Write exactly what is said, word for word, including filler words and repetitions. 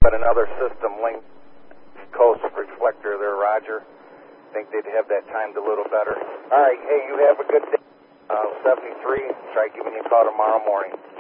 but another system linked coast reflector there, Roger. Think they'd have that timed a little better. All right, hey, you have a good day. Uh, seventy-three, try giving you a call tomorrow morning.